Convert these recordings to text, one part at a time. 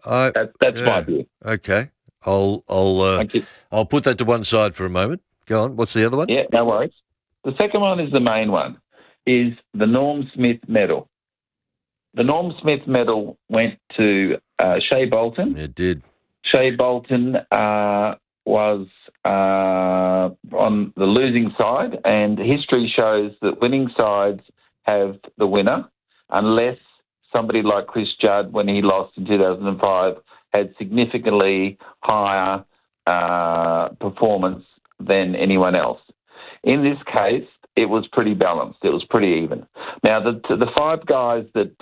That's my view. Okay. Thank you. I'll put that to one side for a moment. Go on. What's the other one? Yeah, no worries. The second one is the main one, is the Norm Smith Medal. The Norm Smith Medal went to Shea Bolton. It did. Shea Bolton was on the losing side, and history shows that winning sides have the winner, unless somebody like Chris Judd, when he lost in 2005, had significantly higher performance than anyone else. In this case, it was pretty balanced. It was pretty even. Now, the five guys that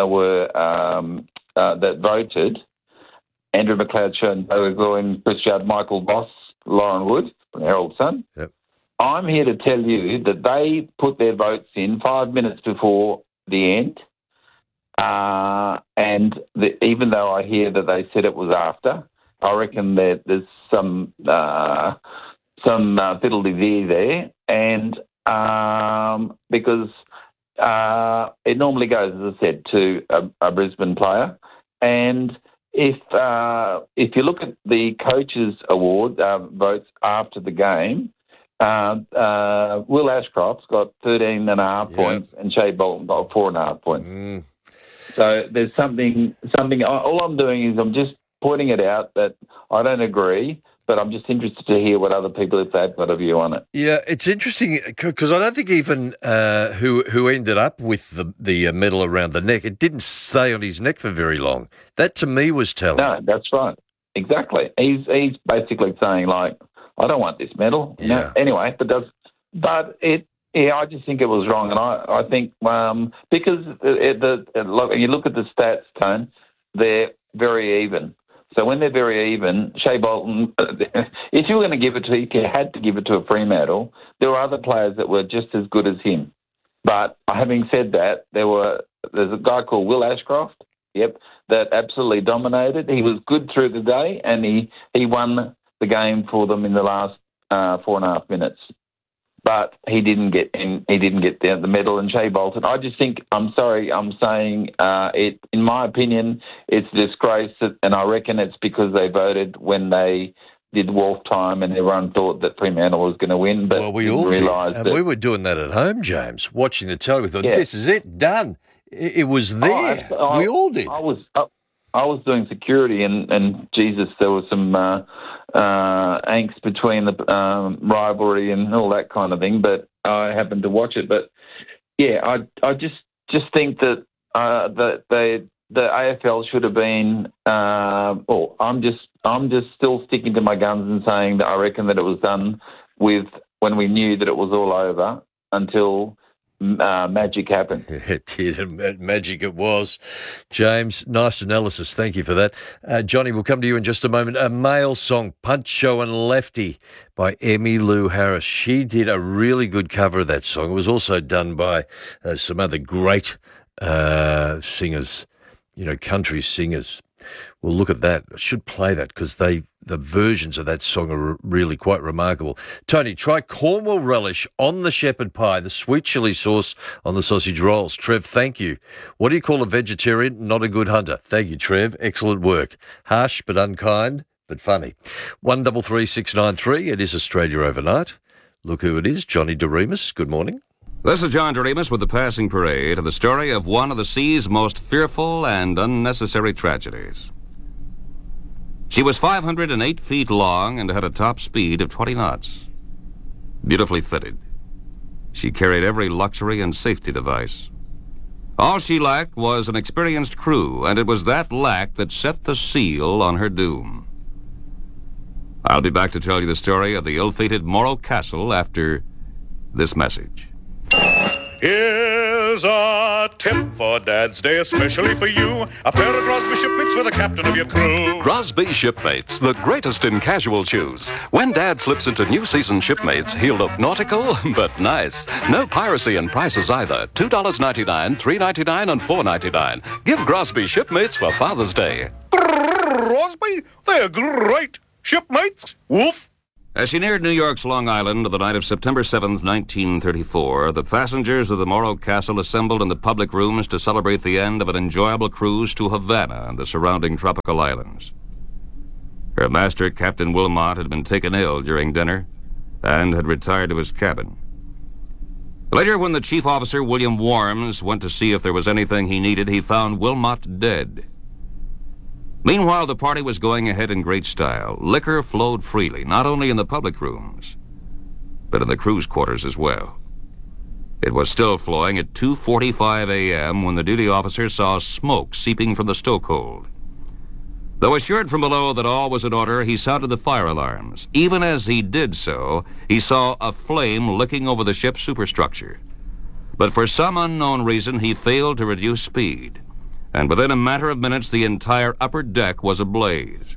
voted, Andrew McLeod, Sean Bowen, Chris Judd, Michael Voss, Lauren Wood from Herald Sun. Yep. I'm here to tell you that they put their votes in 5 minutes before the end, even though I hear that they said it was after, I reckon that there's some fiddly there, and because it normally goes, as I said, to a Brisbane player, and if you look at the coaches' award votes after the game, Will Ashcroft's got 13.5 points, and Shea Bolton got 4.5 points. So there's something. All I'm doing is I'm just pointing it out that I don't agree, but I'm just interested to hear what other people, if they've got a view on it. Yeah, it's interesting because I don't think even who ended up with the medal around the neck, it didn't stay on his neck for very long. That to me was telling. No, that's right. Exactly. He's basically saying, like, I don't want this medal. Yeah. No, anyway, I just think it was wrong, and I think because you look at the stats, Tone, they're very even. So when they're very even, Shea Bolton, if you were going to give it to, you had to give it to a Fremantle. There were other players that were just as good as him. But having said that, there's a guy called Will Ashcroft, that absolutely dominated. He was good through the day, and he won the game for them in the last 4.5 minutes. But he didn't get the medal. And Shea Bolton, I just think, I'm saying it. In my opinion, it's a disgrace, and I reckon it's because they voted when they did Wolf time, and everyone thought that Fremantle was going to win. But we all did, and we were doing that at home, James, watching the telly. We thought, this is it, done. It was there. We all did. I was doing security, and Jesus, there was some angst between the rivalry and all that kind of thing. But I happened to watch it. But yeah, I just think that the AFL should have been. I'm just still sticking to my guns and saying that I reckon that it was done when we knew that it was all over until magic happened. It did, and magic it was. James, nice analysis. Thank you for that. Johnny, we'll come to you in just a moment. A male song, Punch, Show and Lefty by Emmylou Harris. She did a really good cover of that song. It was also done by some other great singers, country singers. We'll look at that. I should play that because the versions of that song are really quite remarkable. Tony, try Cornwall relish on the shepherd pie, the sweet chili sauce on the sausage rolls. Trev, thank you. What do you call a vegetarian? Not a good hunter. Thank you, Trev. Excellent work. Harsh but unkind, but funny. 133693. It is Australia Overnight. Look who it is, Johnny DeRemus. Good morning. This is John DeRemus with the Passing Parade of the story of one of the sea's most fearful and unnecessary tragedies. She was 508 feet long and had a top speed of 20 knots. Beautifully fitted. She carried every luxury and safety device. All she lacked was an experienced crew, and it was that lack that set the seal on her doom. I'll be back to tell you the story of the ill-fated Morro Castle after this message. Here's a tip for Dad's Day, especially for you. A pair of Crosby shipmates for the captain of your crew. Crosby Shipmates, the greatest in casual shoes. When Dad slips into new season Shipmates, he'll look nautical, but nice. No piracy in prices either. $2.99, $3.99, and $4.99. Give Crosby Shipmates for Father's Day. Crosby? They're great. Shipmates? Woof. As she neared New York's Long Island on the night of September 7th, 1934, the passengers of the Morro Castle assembled in the public rooms to celebrate the end of an enjoyable cruise to Havana and the surrounding tropical islands. Her master, Captain Wilmot, had been taken ill during dinner and had retired to his cabin. Later, when the chief officer, William Worms, went to see if there was anything he needed, he found Wilmot dead. Meanwhile, the party was going ahead in great style. Liquor flowed freely, not only in the public rooms, but in the cruise quarters as well. It was still flowing at 2:45 a.m. when the duty officer saw smoke seeping from the stokehold. Though assured from below that all was in order, he sounded the fire alarms. Even as he did so, he saw a flame licking over the ship's superstructure. But for some unknown reason, he failed to reduce speed, and within a matter of minutes, the entire upper deck was ablaze.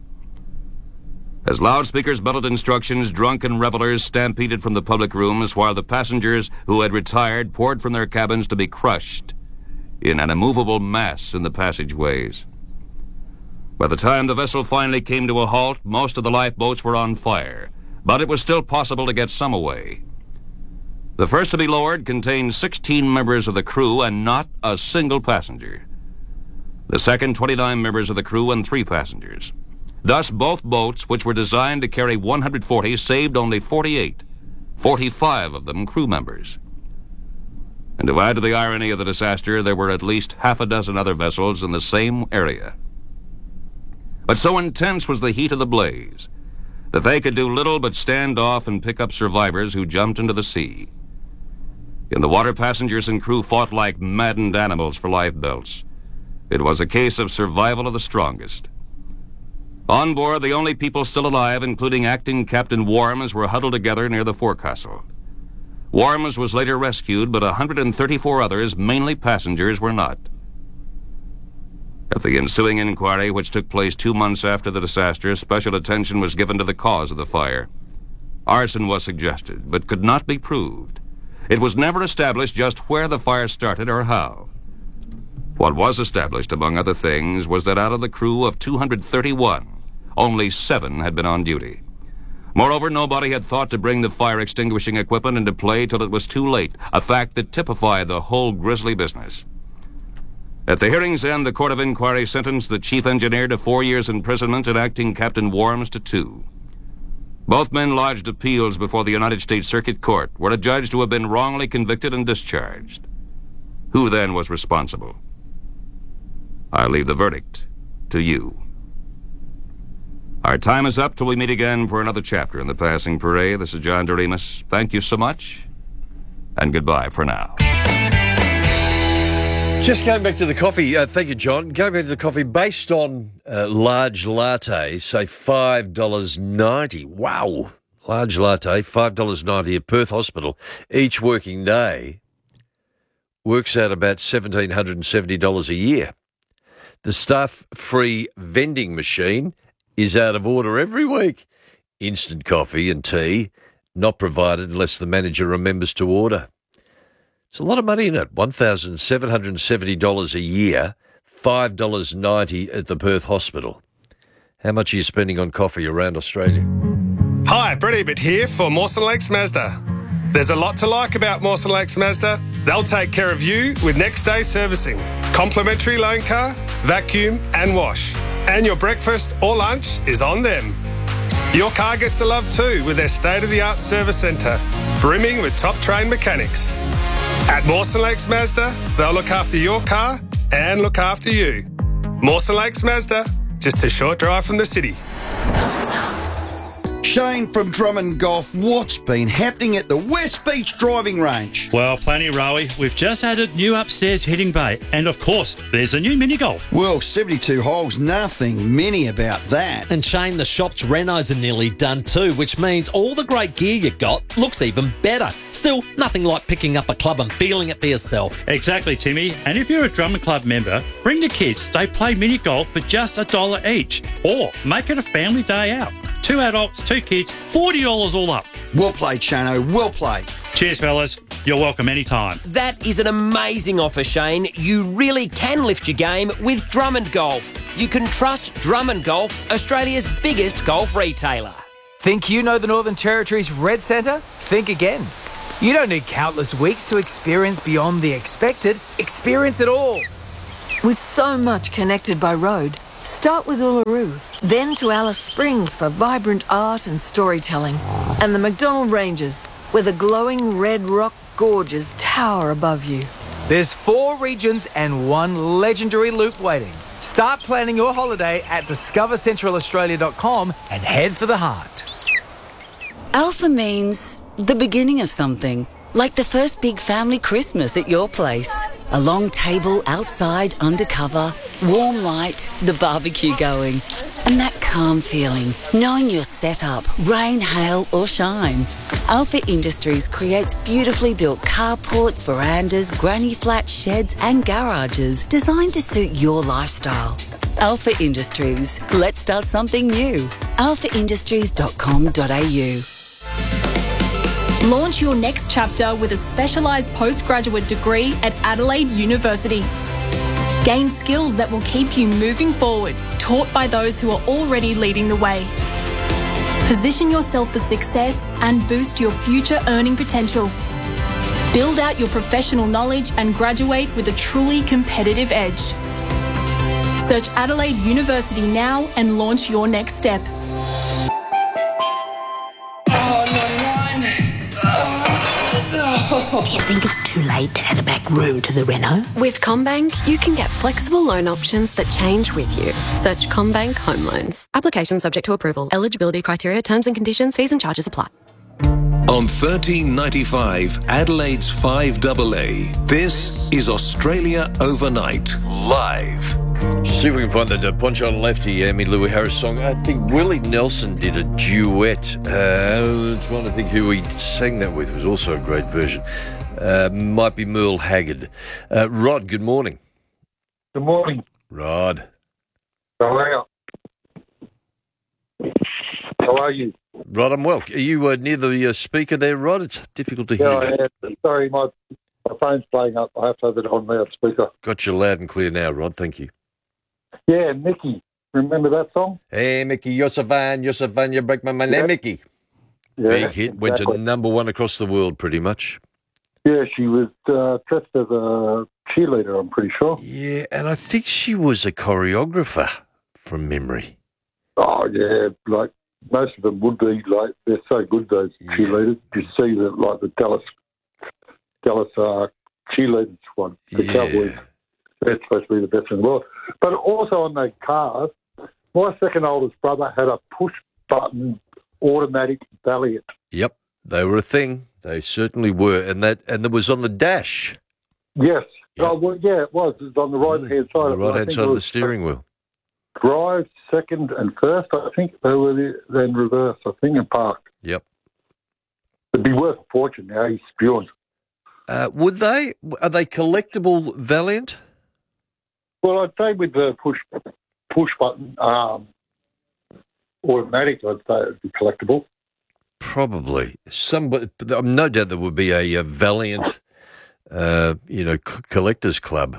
As loudspeakers bellowed instructions, drunken revelers stampeded from the public rooms, while the passengers who had retired poured from their cabins to be crushed in an immovable mass in the passageways. By the time the vessel finally came to a halt, most of the lifeboats were on fire, but it was still possible to get some away. The first to be lowered contained 16 members of the crew and not a single passenger. The second, 29 members of the crew and 3 passengers. Thus, both boats, which were designed to carry 140, saved only 48, 45 of them crew members. And to add to the irony of the disaster, there were at least half a dozen other vessels in the same area. But so intense was the heat of the blaze that they could do little but stand off and pick up survivors who jumped into the sea. In the water, passengers and crew fought like maddened animals for life belts. It was a case of survival of the strongest. On board, the only people still alive, including acting Captain Worms, were huddled together near the forecastle. Worms was later rescued, but 134 others, mainly passengers, were not. At the ensuing inquiry, which took place 2 months after the disaster, special attention was given to the cause of the fire. Arson was suggested, but could not be proved. It was never established just where the fire started or how. What was established, among other things, was that out of the crew of 231, only 7 had been on duty. Moreover, nobody had thought to bring the fire extinguishing equipment into play till it was too late, a fact that typified the whole grisly business. At the hearing's end, the Court of Inquiry sentenced the chief engineer to 4 years imprisonment and acting Captain Worms to 2. Both men lodged appeals before the United States Circuit Court, where a judge to have been wrongly convicted and discharged. Who then was responsible? I leave the verdict to you. Our time is up till we meet again for another chapter in The Passing Parade. This is John Doremus. Thank you so much, and goodbye for now. Just going back to the coffee, thank you, John. Going back to the coffee, based on large latte, say $5.90. Wow. Large latte, $5.90 at Perth Hospital each working day. Works out about $1,770 a year. The staff-free vending machine is out of order every week. Instant coffee and tea not provided unless the manager remembers to order. It's a lot of money in it, $1,770 a year, $5.90 at the Perth Hospital. How much are you spending on coffee around Australia? Hi, Brett Ebert here for Mawson Lakes Mazda. There's a lot to like about Mawson Lakes Mazda. They'll take care of you with next day servicing, complimentary loan car, vacuum and wash. And your breakfast or lunch is on them. Your car gets the love too with their state-of-the-art service centre, brimming with top-trained mechanics. At Mawson Lakes Mazda, they'll look after your car and look after you. Mawson Lakes Mazda, just a short drive from the city. Shane from Drummond Golf, what's been happening at the West Beach driving range? Well, plenty, Rowie. We've just added new upstairs hitting bay. And of course, there's a new mini golf. Well, 72 holes, nothing mini about that. And Shane, the shop's renos are nearly done too, which means all the great gear you got looks even better. Still, nothing like picking up a club and feeling it for yourself. Exactly, Timmy. And if you're a Drummond Club member, bring the kids. They play mini golf for just $1 each. Or make it a family day out. 2 adults, 2 kids, $40 all up. Well played, Shano. Well played. Cheers, fellas. You're welcome anytime. That is an amazing offer, Shane. You really can lift your game with Drummond Golf. You can trust Drummond Golf, Australia's biggest golf retailer. Think you know the Northern Territory's Red Centre? Think again. You don't need countless weeks to experience beyond the expected. Experience it all. With so much connected by road, start with Uluru, then to Alice Springs for vibrant art and storytelling, and the McDonnell Ranges, where the glowing red rock gorges tower above you. There's 4 regions and 1 legendary loop waiting. Start planning your holiday at discovercentralaustralia.com and head for the heart. Alpha means the beginning of something, like the first big family Christmas at your place. A long table outside, undercover, warm light, the barbecue going, and that calm feeling, knowing you're set up, rain, hail or shine. Alpha Industries creates beautifully built carports, verandas, granny flats, sheds and garages designed to suit your lifestyle. Alpha Industries. Let's start something new. alphaindustries.com.au. Launch your next chapter with a specialised postgraduate degree at Adelaide University. Gain skills that will keep you moving forward, taught by those who are already leading the way. Position yourself for success and boost your future earning potential. Build out your professional knowledge and graduate with a truly competitive edge. Search Adelaide University now and launch your next step. Do you think it's too late to add a back room to the reno? With CommBank, you can get flexible loan options that change with you. Search CommBank Home Loans. Application subject to approval. Eligibility criteria, terms and conditions, fees and charges apply. On 1395 Adelaide's 5AA, this is Australia Overnight, live. See if we can find that Poncho and Lefty, Emmylou Harris song. I think Willie Nelson did a duet. Trying to think who he sang that with. It was also a great version. Might be Merle Haggard. Rod, good morning. Good morning. Rod. How are you? How are you? Rod, I'm well. Are you near the speaker there, Rod? It's difficult to hear. Yeah, I am. Sorry, my phone's playing up. I have to have it on loudspeaker. Got you loud and clear now, Rod. Thank you. Yeah, Mickey. Remember that song? Hey, Mickey, you're so fine, you break my mind. Hey, Mickey. Yeah, big hit. exactly. Went to #1 across the world, pretty much. Yeah, she was dressed as a cheerleader, I'm pretty sure. Yeah, and I think she was a choreographer from memory. Oh, yeah, like most of them would be. Like, they're so good, those cheerleaders. You see the Dallas cheerleaders one, the Cowboys. They're supposed to be the best in the world. But also on the cars, my second oldest brother had a push-button automatic Valiant. Yep, they were a thing. They certainly were, and it was on the dash. Yes. Yep. Oh, well, yeah, it was. It was on the right-hand side. The right-hand side of the steering wheel. Drive, second and first, I think. They were then reverse, I think, and parked. Yep. It'd be worth a fortune now. He's spewing. Would they? Are they collectible Valiant? Well, I'd say with the push button automatic, I'd say it'd be collectible. Probably. No doubt there would be a Valiant, collectors club.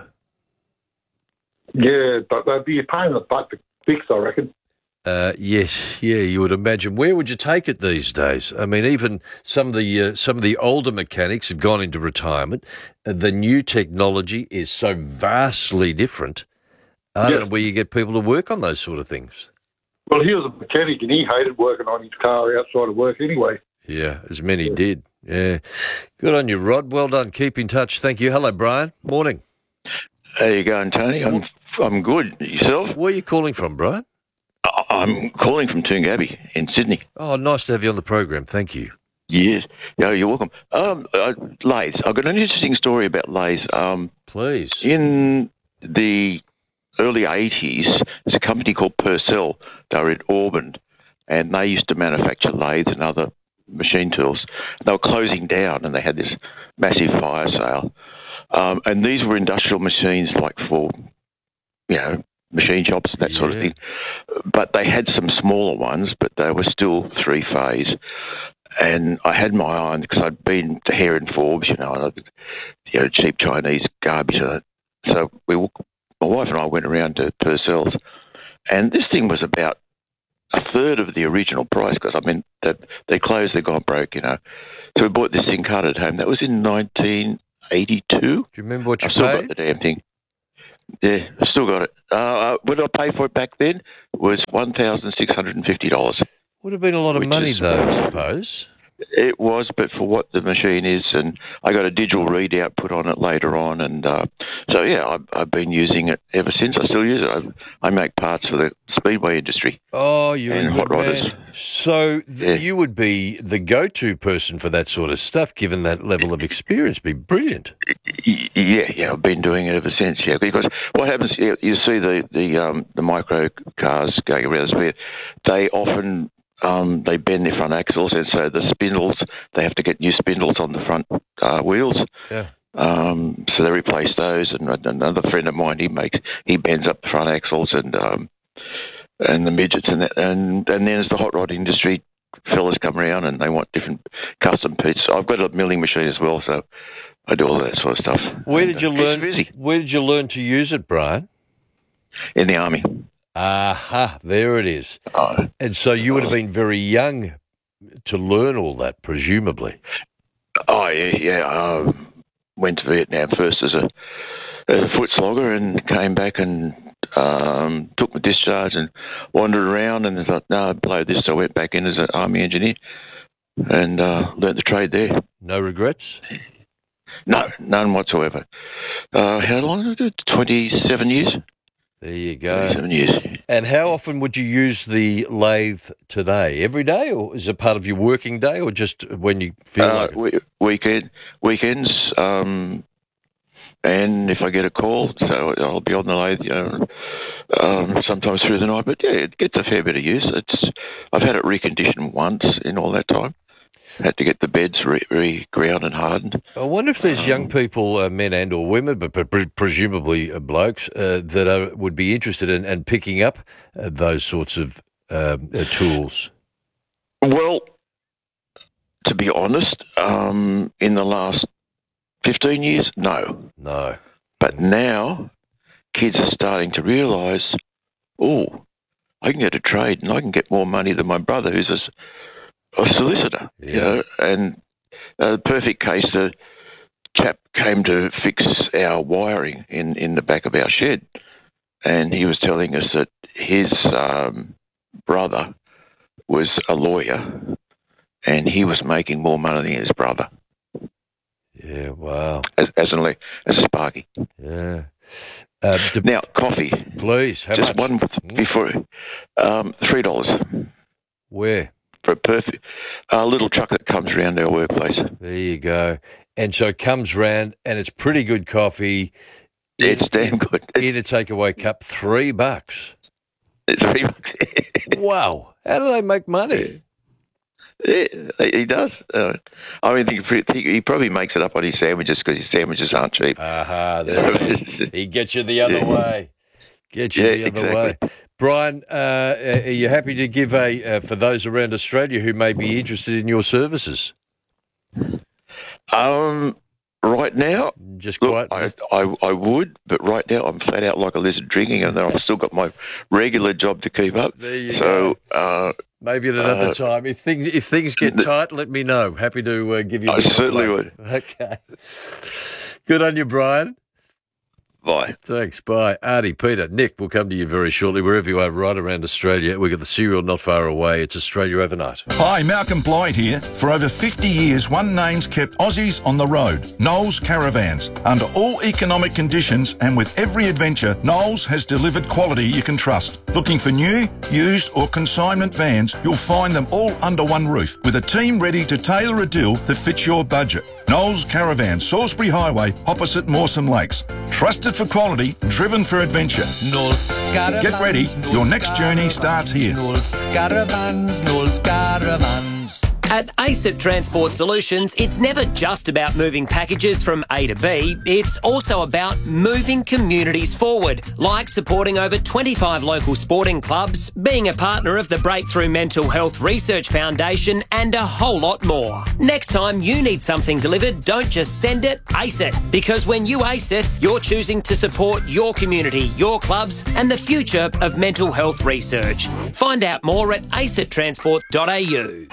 Yeah, but they'd be a pain in the butt to fix, I reckon. Yes, yeah, you would imagine. Where would you take it these days? I mean, even some of the older mechanics have gone into retirement. The new technology is so vastly different. I don't know where you get people to work on those sort of things. Well, he was a mechanic and he hated working on his car outside of work anyway. Yeah, as many did. Yeah. Good on you, Rod. Well done. Keep in touch. Thank you. Hello, Brian. Morning. How you going, Tony? I'm good. Yourself? Where are you calling from, Brian? I'm calling from Toongabbie in Sydney. Oh, nice to have you on the program. Thank you. Yes. No, you're welcome. Lay's. I've got an interesting story about Lay's. Please. In the early 80s, there's a company called Purcell. They were in Auburn, and they used to manufacture lathes and other machine tools. They were closing down, and they had this massive fire sale. And these were industrial machines, like for, machine shops, that sort of thing. But they had some smaller ones, but they were still three-phase. And I had my eye on, because I'd been to Hare and Forbes, cheap Chinese garbage. So my wife and I went around to Purcell's, and this thing was about a third of the original price because, I mean, they closed, they got broke, you know. So we bought this thing cut at home. That was in 1982. Do you remember what you I've still paid? got the damn thing. Yeah, I've still got it. What did I pay for it back then? Was $1,650. Would have been a lot of money, though, I suppose. It was, but for what the machine is, and I got a digital readout put on it later on, and so yeah, I've been using it ever since. I still use it. I make parts for the speedway industry. Oh, you're and a hot good rodders. man. So you would be the go-to person for that sort of stuff, given that level of experience. Be brilliant. Yeah, I've been doing it ever since. Yeah, because what happens, you see the micro cars going around the speed, they often they bend their front axles, and so the spindles, they have to get new spindles on the front wheels. Yeah. So they replace those, and another friend of mine, he bends up the front axles and the midgets and that, and then there's the hot rod industry fellas come around and they want different custom pieces. I've got a milling machine as well, so I do all that sort of stuff. Where did you learn? Where did you learn to use it, Brian? In the army. Aha, there it is. And so you would have been very young to learn all that, presumably. Oh, yeah. Went to Vietnam first as a foot slogger and came back and took my discharge and wandered around and thought, no, blow this. So I went back in as an army engineer and learnt the trade there. No regrets? No, none whatsoever. How long did I do? 27 years. There you go. 27 years. And how often would you use the lathe today? Every day, or is it part of your working day, or just when you feel like it? Weekends, and if I get a call, so I'll be on the lathe, sometimes through the night. But yeah, it gets a fair bit of use. I've had it reconditioned once in all that time. Had to get the beds re-ground and hardened. I wonder if there's young people, men and or women, but presumably blokes, that would be interested in picking up those sorts of tools. Well, to be honest, in the last 15 years, no. No. But now, kids are starting to realise, I can get a trade and I can get more money than my brother who's a solicitor, you know, and the perfect case, the chap came to fix our wiring in the back of our shed, and he was telling us that his brother was a lawyer and he was making more money than his brother. Yeah, wow. As a Sparky. Yeah. Now, coffee. Please, how just much? One before, $3. Where? For a perfect little truck that comes around our workplace. There you go. And so it comes round, and it's pretty good coffee. It's damn good. In a takeaway cup, $3. $3. Wow. How do they make money? Yeah, he does. I mean, he probably makes it up on his sandwiches because his sandwiches aren't cheap. Aha, there it is. He gets you the other way. Get you the other way. Brian, are you happy to give for those around Australia who may be interested in your services? Right now, just look, I would, but right now I'm flat out like a lizard drinking, and then I've still got my regular job to keep up. There you go. Maybe at another time. If things get tight, let me know. Happy to give you. I certainly would. Okay. Good on you, Brian. Bye. Thanks. Bye. Artie, Peter, Nick, we'll come to you very shortly, wherever you are, right around Australia. We've got the cereal not far away. It's Australia Overnight. Hi, Malcolm Blythe here. For over 50 years, one name's kept Aussies on the road, Knowles Caravans. Under all economic conditions and with every adventure, Knowles has delivered quality you can trust. Looking for new, used or consignment vans, you'll find them all under one roof, with a team ready to tailor a deal that fits your budget. Knowles Caravan, Salisbury Highway, opposite Mawson Lakes. Trusted for quality, driven for adventure. Knowles Caravans. Get ready, your next journey starts here. Knowles Caravans, Knowles Caravans. At ACET Transport Solutions, it's never just about moving packages from A to B. It's also about moving communities forward, like supporting over 25 local sporting clubs, being a partner of the Breakthrough Mental Health Research Foundation, and a whole lot more. Next time you need something delivered, don't just send it, ACE it. Because when you ACE it, you're choosing to support your community, your clubs, and the future of mental health research. Find out more at acettransport.au.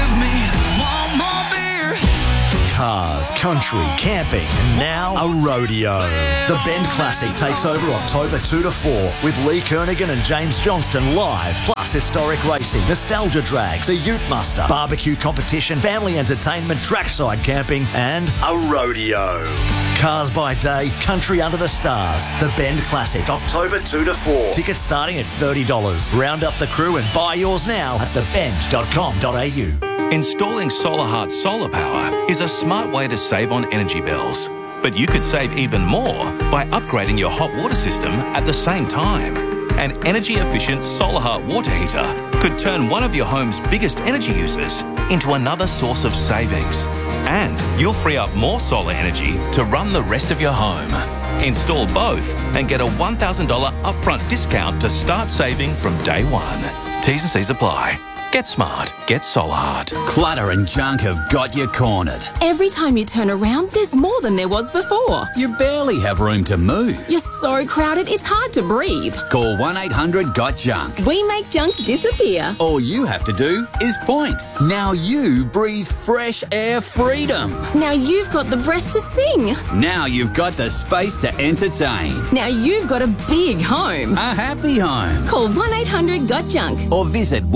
Cars, country, camping, and now a rodeo. The Bend Classic takes over October 2 to 4 with Lee Kernaghan and James Johnston live, plus historic racing, nostalgia drags, a ute muster, barbecue competition, family entertainment, trackside camping, and a rodeo. Cars by day, country under the stars. The Bend Classic, October 2 to 4. Tickets starting at $30. Round up the crew and buy yours now at thebend.com.au. Installing SolarHeart solar power is a smart way to save on energy bills. But you could save even more by upgrading your hot water system at the same time. An energy-efficient SolarHeart water heater could turn one of your home's biggest energy users into another source of savings. And you'll free up more solar energy to run the rest of your home. Install both and get a $1,000 upfront discount to start saving from day one. T's and C's apply. Get smart. Get SolarHeart. Clutter and junk have got you cornered. Every time you turn around, there's more than there was before. You barely have room to move. You're so crowded, it's hard to breathe. Call 1-800-GOT-JUNK. We make junk disappear. All you have to do is point. Now you breathe fresh air freedom. Now you've got the breath to sing. Now you've got the space to entertain. Now you've got a big home. A happy home. Call 1-800-GOT-JUNK. Or visit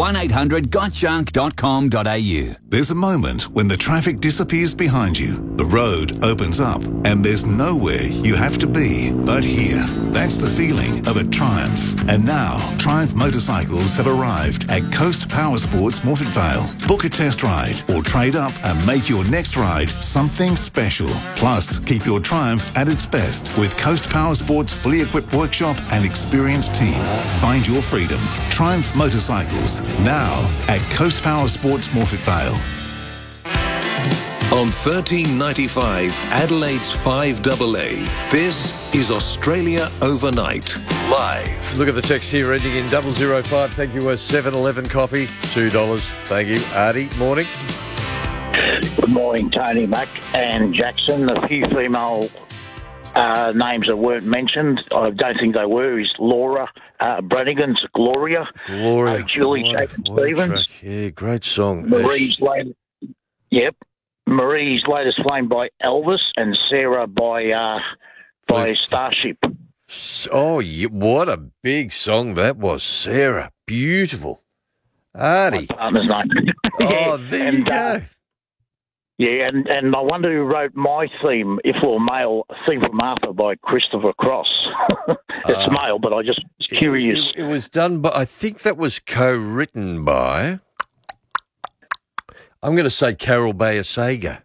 1-800-GOTJUNK.com.au. There's a moment when the traffic disappears behind you, the road opens up, and there's nowhere you have to be but here. That's the feeling of a Triumph. And now, Triumph motorcycles have arrived at Coast Power Sports Morfett Vale. Book a test ride or trade up and make your next ride something special. Plus, keep your Triumph at its best with Coast Power Sports' fully equipped workshop and experienced team. Find your freedom. Triumph Motorcycles, now at Coast Power Sports Morfett Vale. On 1395 Adelaide's 5AA, this is Australia Overnight, live. Look at the text here ending in 005. Thank you, 7-Eleven coffee, $2. Thank you. Artie, morning. Good morning, Tony, Mac and Jackson. A few female names that weren't mentioned, I don't think they were, is Laura Branigan's Gloria. Julie Chapin-Stevens. Yeah, great song. Marie's Latest Flame by Elvis, and Sarah by Starship. Oh, what a big song that was, Sarah. Beautiful. Artie. My partner's name. Oh, there you go. Yeah, and I wonder who wrote my theme, If We're Male, Theme from Arthur by Christopher Cross. It's male, but I just was curious. It was done by, I think that was co-written by, I'm going to say Carol Bayer Sager.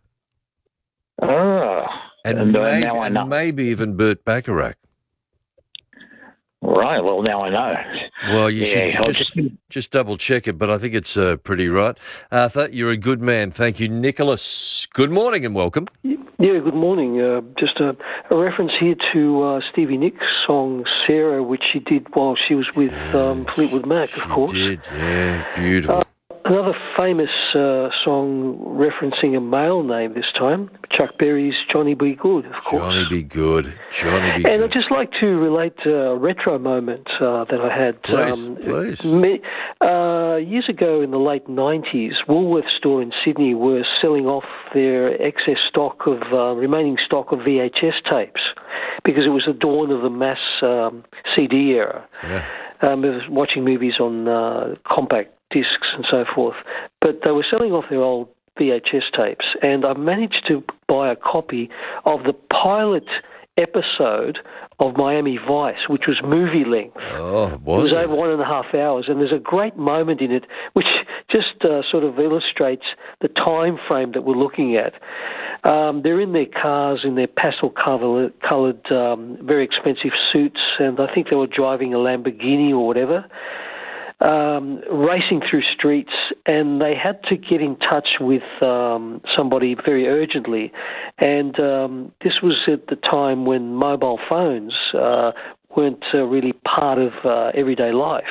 And now I know. Maybe even Burt Bacharach. Right, well, now I know. Well, you should just double check it, but I think it's pretty right. Arthur, you're a good man. Thank you. Nicholas, good morning and welcome. Yeah, good morning. Just a reference here to Stevie Nicks' song Sarah, which she did while she was with Fleetwood Mac, of course. She did, yeah, beautiful. Another famous song referencing a male name this time, Chuck Berry's Johnny B. Good, of course. Johnny B. Good. And I'd just like to relate a retro moment that I had. Please. Years ago in the late 90s, Woolworths store in Sydney were selling off their excess stock of, remaining stock of VHS tapes, because it was the dawn of the mass CD era. Yeah. I was watching movies on compact discs and so forth, but they were selling off their old VHS tapes, and I managed to buy a copy of the pilot episode of Miami Vice, which was movie length. Oh, it was over 1.5 hours, and there's a great moment in it which just sort of illustrates the time frame that we're looking at. They're in their cars, in their pastel-coloured, very expensive suits, and I think they were driving a Lamborghini or whatever. racing through streets, and they had to get in touch with somebody very urgently. And this was at the time when mobile phones weren't really part of everyday life.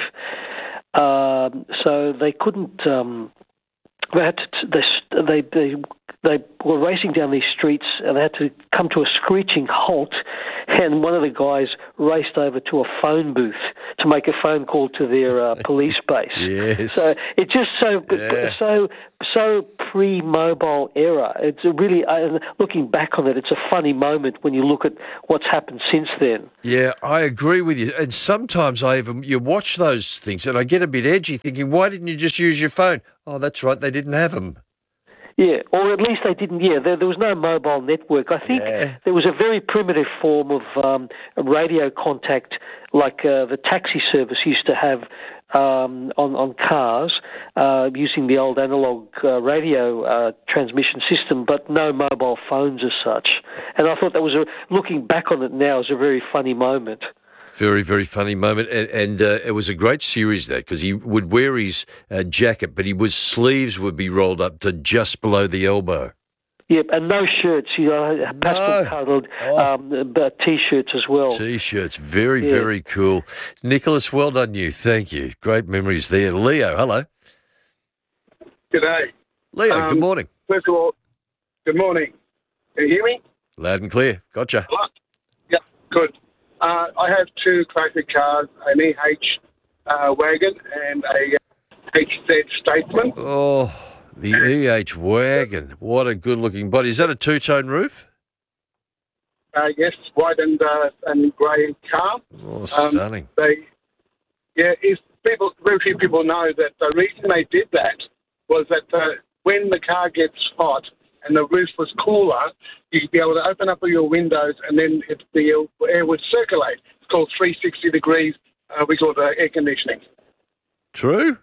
So they couldn't. They were racing down these streets, and they had to come to a screeching halt. And one of the guys raced over to a phone booth to make a phone call to their police base. Yes. So it's just so pre-mobile era. It's really looking back on it. It's a funny moment when you look at what's happened since then. Yeah, I agree with you. And sometimes you watch those things and I get a bit edgy, thinking, why didn't you just use your phone? Oh, that's right, they didn't have them. Yeah, or at least they didn't. Yeah, there was no mobile network. I think there was a very primitive form of radio contact, like the taxi service used to have on cars, using the old analog radio transmission system, but no mobile phones as such. And I thought that was looking back on it now, is a very funny moment. Very, very funny moment. And it was a great series, that, because he would wear his jacket, but his sleeves would be rolled up to just below the elbow. Yep, and no shirts, pastel-coloured T-shirts as well. T-shirts, very cool. Nicholas, well done you. Thank you. Great memories there. Leo, hello. G'day. Leo, good morning. First of all, good morning. Can you hear me? Loud and clear. Gotcha. Hello? Yeah, good. I have two classic cars, an EH wagon and a HZ Statesman. Oh, the EH wagon. What a good-looking body. Is that a two-tone roof? Yes, white and grey car. Oh, stunning. Very few people know that the reason they did that was that when the car gets hot and the roof was cooler, you'd be able to open up all your windows and then the air would circulate. It's called 360 degrees. We call it air conditioning. True?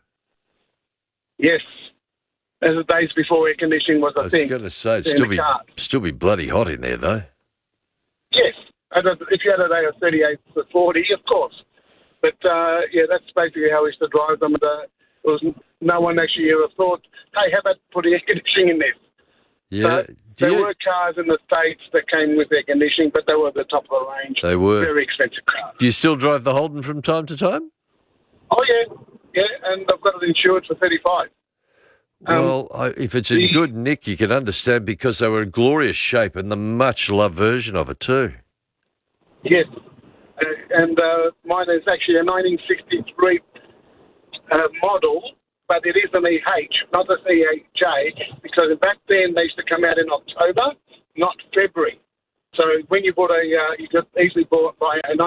Yes. As the days before air conditioning was a thing. I was going to say, it'd still be bloody hot in there, though. Yes. If you had a day of 38 to 40, of course. But, that's basically how we used to drive them. There was no one actually ever thought, hey, how about putting air conditioning in this? Yeah. There were cars in the States that came with air conditioning, but they were at the top of the range. They were. Very expensive cars. Do you still drive the Holden from time to time? Oh, yeah, and I've got it insured for 35. Well, if it's in good nick, you can understand, because they were in glorious shape and the much-loved version of it too. Yes, and mine is actually a 1963 model, but it is an EH, not an EHJ, because back then they used to come out in October, not February. So when you bought you could easily buy a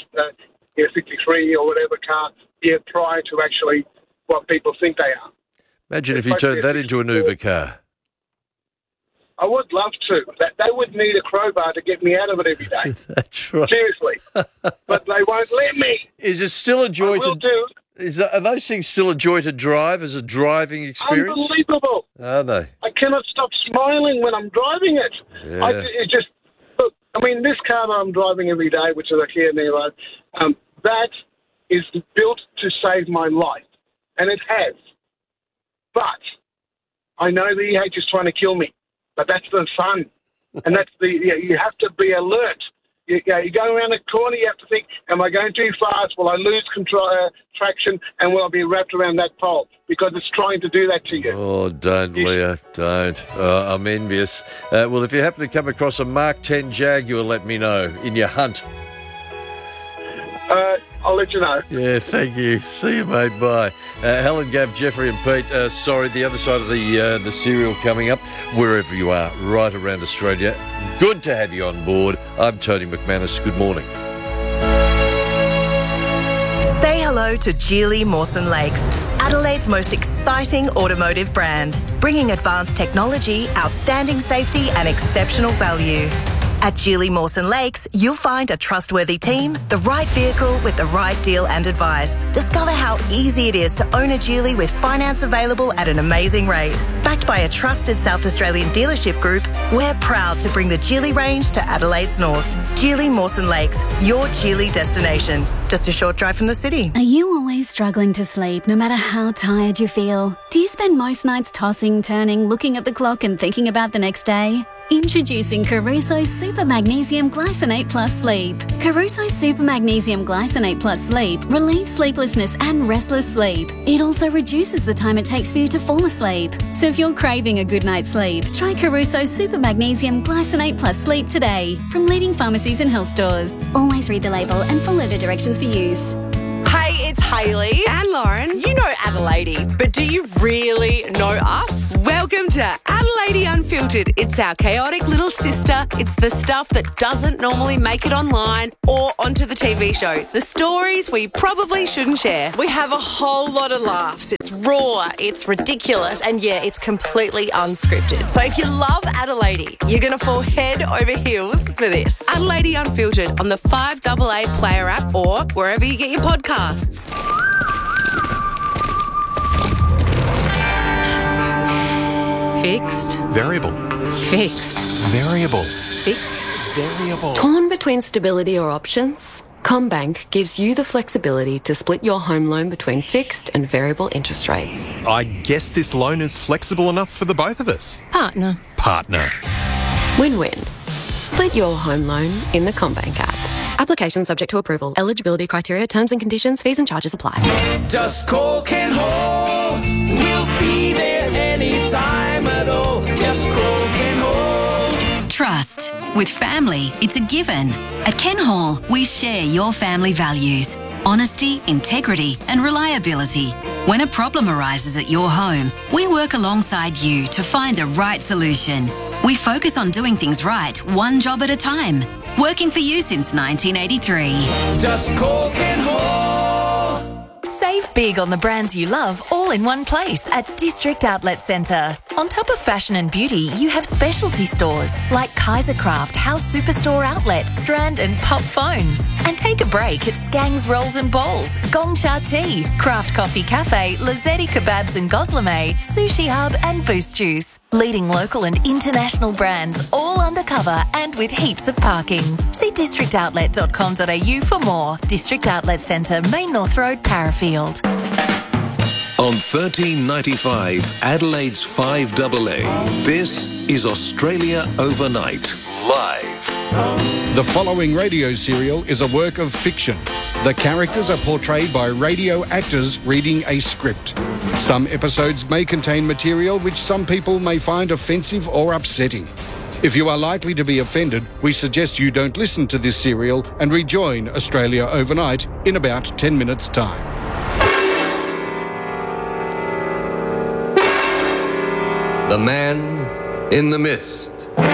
1963 or whatever car year prior to actually what people think they are. Imagine if you turned that into an Uber car. I would love to. They would need a crowbar to get me out of it every day. That's right. Seriously. But they won't let me. Is it still a joy to do? Are those things still a joy to drive as a driving experience? Unbelievable. Are they? I cannot stop smiling when I'm driving it. Yeah. This car that I'm driving every day, which is a Kia Niro, that is built to save my life. And it has. But I know the EH is trying to kill me. But that's the fun. And that's you have to be alert. You go around a corner, you have to think, am I going too fast? Will I lose traction? And will I be wrapped around that pole? Because it's trying to do that to you. Oh, don't, Leo, don't. I'm envious. Well, if you happen to come across a Mark 10 Jaguar, let me know in your hunt. I'll let you know. Yeah, thank you. See you, mate. Bye. Helen, Gav, Jeffrey and Pete, the other side of the serial coming up, wherever you are, right around Australia. Good to have you on board. I'm Tony McManus. Good morning. Say hello to Geely Mawson Lakes, Adelaide's most exciting automotive brand, bringing advanced technology, outstanding safety and exceptional value. At Geely Mawson Lakes, you'll find a trustworthy team, the right vehicle with the right deal and advice. Discover how easy it is to own a Geely with finance available at an amazing rate. Backed by a trusted South Australian dealership group, we're proud to bring the Geely range to Adelaide's north. Geely Mawson Lakes, your Geely destination. Just a short drive from the city. Are you always struggling to sleep, no matter how tired you feel? Do you spend most nights tossing, turning, looking at the clock and thinking about the next day? Introducing Caruso Super Magnesium Glycinate Plus Sleep. Caruso Super Magnesium Glycinate Plus Sleep relieves sleeplessness and restless sleep. It also reduces the time it takes for you to fall asleep. So if you're craving a good night's sleep, try Caruso Super Magnesium Glycinate Plus Sleep today from leading pharmacies and health stores. Always read the label and follow the directions for use. Hey, it's Hayley and Lauren. You know Adelaide, but do you really know us? Welcome to Adelaide Unfiltered. It's our chaotic little sister. It's the stuff that doesn't normally make it online or onto the TV show. The stories we probably shouldn't share. We have a whole lot of laughs. It's raw, it's ridiculous, and yeah, it's completely unscripted. So if you love Adelaide, you're going to fall head over heels for this. Adelaide Unfiltered on the 5AA Player app or wherever you get your podcasts. Fixed. Variable. Fixed. Variable. Fixed. Variable. Torn between stability or options? CommBank gives you the flexibility to split your home loan between fixed and variable interest rates. I guess this loan is flexible enough for the both of us. Partner. Win-win. Split your home loan in the CommBank app. Application subject to approval. Eligibility criteria, terms and conditions, fees and charges apply. Just call Ken Hall. We'll be there anytime at all. Just call Ken Hall. Trust. With family, it's a given. At Ken Hall, we share your family values. Honesty, integrity and reliability. When a problem arises at your home, we work alongside you to find the right solution. We focus on doing things right, one job at a time. Working for you since 1983. Just call Ken Hall. Save big on the brands you love all in one place at District Outlet Centre. On top of fashion and beauty, you have specialty stores like Kaisercraft, House Superstore Outlet, Strand and Pop Phones. And take a break at Skang's Rolls and Bowls, Gong Cha Tea, Craft Coffee Cafe, Lazzetti Kebabs and Goslame, Sushi Hub and Boost Juice. Leading local and international brands all undercover and with heaps of parking. See districtoutlet.com.au for more. District Outlet Centre, Main North Road, Parafield. On 1395 Adelaide's 5AA, this is Australia Overnight, live. The following radio serial is a work of fiction. The characters are portrayed by radio actors reading a script. Some episodes may contain material which some people may find offensive or upsetting. If you are likely to be offended, we suggest you don't listen to this serial and rejoin Australia Overnight in about 10 minutes' time. The Man in the Mist.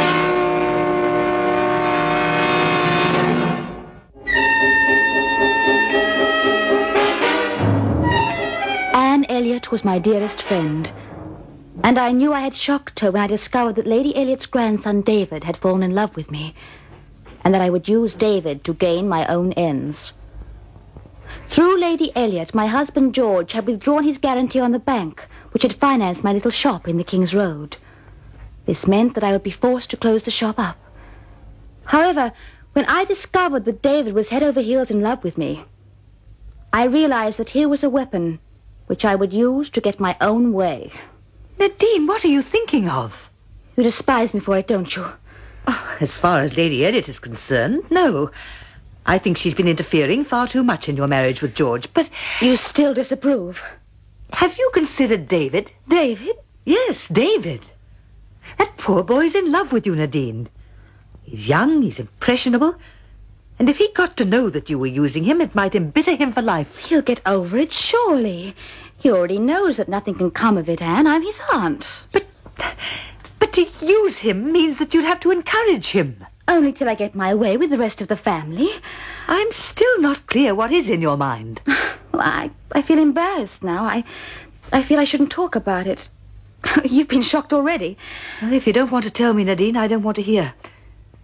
Anne Elliot was my dearest friend, and I knew I had shocked her when I discovered that Lady Elliot's grandson David had fallen in love with me, and that I would use David to gain my own ends. Through Lady Elliot, my husband George had withdrawn his guarantee on the bank, which had financed my little shop in the King's Road. This meant that I would be forced to close the shop up. However, when I discovered that David was head over heels in love with me, I realized that here was a weapon which I would use to get my own way. Nadine, what are you thinking of? You despise me for it, don't you? Oh, as far as Lady Elliot is concerned, no. I think she's been interfering far too much in your marriage with George, but... You still disapprove? Have you considered David? David? Yes, David. That poor boy's in love with you, Nadine. He's young, he's impressionable, and if he got to know that you were using him, it might embitter him for life. He'll get over it, surely. He already knows that nothing can come of it, Anne. I'm his aunt. But to use him means that you'd have to encourage him. Only till I get my way with the rest of the family. I'm still not clear what is in your mind. Well, I feel embarrassed now. I feel I shouldn't talk about it. You've been shocked already. Well, if you don't want to tell me, Nadine, I don't want to hear.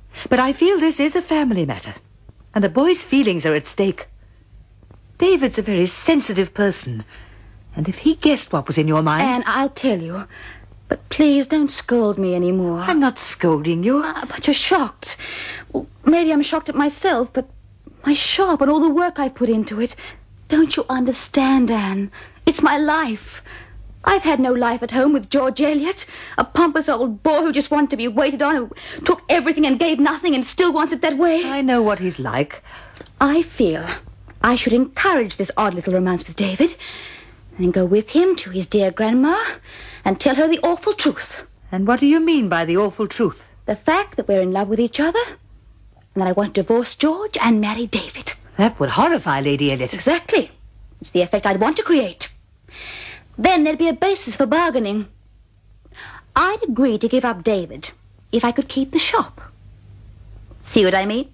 But I feel this is a family matter, and a boy's feelings are at stake. David's a very sensitive person, and if he guessed what was in your mind... Anne, I'll tell you. But please don't scold me anymore. I'm not scolding you. But you're shocked. Well, maybe I'm shocked at myself, but my shop and all the work I put into it. Don't you understand, Anne? It's my life. I've had no life at home with George Eliot, a pompous old boy who just wanted to be waited on, who took everything and gave nothing and still wants it that way. I know what he's like. I feel I should encourage this odd little romance with David and go with him to his dear grandma and tell her the awful truth. And what do you mean by the awful truth? The fact that we're in love with each other and that I want to divorce George and marry David. That would horrify Lady Eliot. Exactly. It's the effect I'd want to create. Then there'd be a basis for bargaining. I'd agree to give up David if I could keep the shop. See what I mean?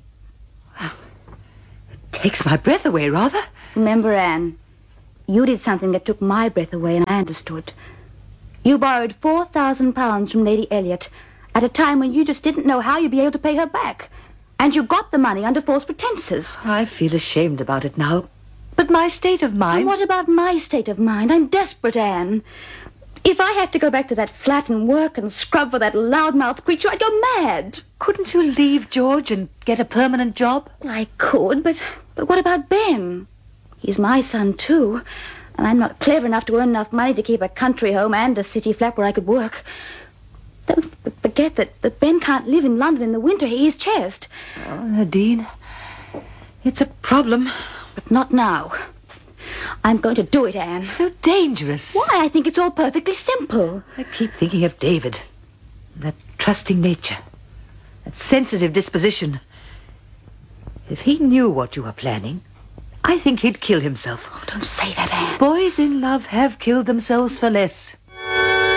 It takes my breath away, rather. Remember, Anne, you did something that took my breath away, and I understood. You borrowed £4,000 from Lady Eliot at a time when you just didn't know how you'd be able to pay her back. And you got the money under false pretenses. I feel ashamed about it now. But my state of mind... And what about my state of mind? I'm desperate, Anne. If I have to go back to that flat and work and scrub for that loudmouth creature, I'd go mad. Couldn't you leave George and get a permanent job? Well, I could, but what about Ben? He's my son, too. And I'm not clever enough to earn enough money to keep a country home and a city flat where I could work. Don't forget that Ben can't live in London in the winter. He's chest. Oh, Nadine, it's a problem. But not now. I'm going to do it, Anne. So dangerous. Why? I think it's all perfectly simple. I keep thinking of David. That trusting nature. That sensitive disposition. If he knew what you were planning, I think he'd kill himself. Oh, don't say that, Anne. Boys in love have killed themselves for less.